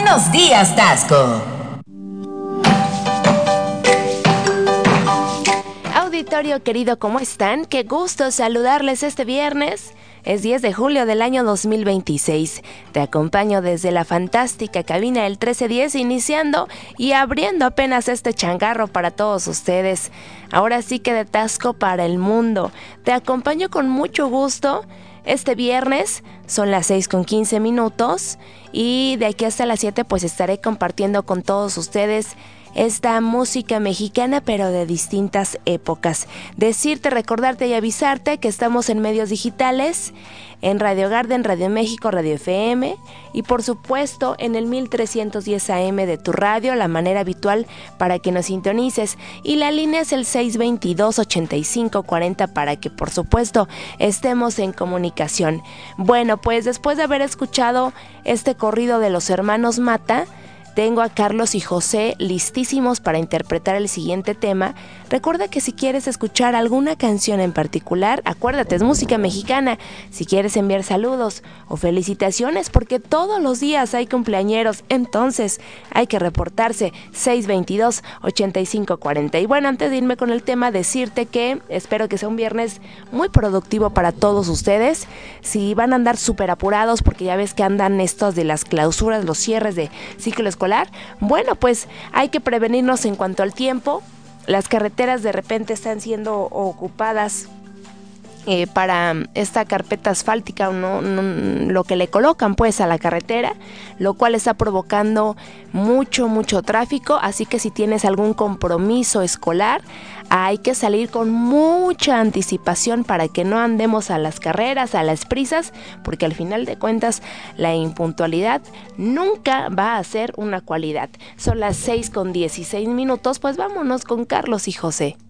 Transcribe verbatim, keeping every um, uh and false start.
Buenos días, Tasco. Auditorio querido, ¿cómo están? Qué gusto saludarles este viernes. Es diez de julio del año dos mil veintiséis. Te acompaño desde la fantástica cabina del trece diez, iniciando y abriendo apenas este changarro para todos ustedes. Ahora sí que de Tasco para el mundo. Te acompaño con mucho gusto. Este viernes son las seis con quince minutos y de aquí hasta las siete pues estaré compartiendo con todos ustedes esta música mexicana, pero de distintas épocas. Decirte, recordarte y avisarte que estamos en medios digitales, en Radio Garden, Radio México, Radio F M y por supuesto en el mil trescientos diez A M de tu radio, la manera habitual para que nos sintonices. Y la línea es el seis veintidós, ochenta y cinco cuarenta para que por supuesto estemos en comunicación. Bueno, pues después de haber escuchado este corrido de los hermanos Mata, tengo a Carlos y José listísimos para interpretar el siguiente tema. Recuerda que si quieres escuchar alguna canción en particular, acuérdate, es música mexicana. Si quieres enviar saludos o felicitaciones, porque todos los días hay cumpleañeros, entonces hay que reportarse. Seis veintidós, ochenta y cinco cuarenta. Y bueno, antes de irme con el tema, decirte que espero que sea un viernes muy productivo para todos ustedes. Si van a andar súper apurados, porque ya ves que andan estos de las clausuras, los cierres de ciclo escolar, bueno, pues hay que prevenirnos en cuanto al tiempo. Las carreteras de repente están siendo ocupadas eh, para esta carpeta asfáltica, no, no, lo que le colocan pues a la carretera, lo cual está provocando mucho, mucho tráfico. Así que si tienes algún compromiso escolar, hay que salir con mucha anticipación para que no andemos a las carreras, a las prisas, porque al final de cuentas la impuntualidad nunca va a ser una cualidad. Son las seis con dieciséis minutos, pues vámonos con Carlos y José.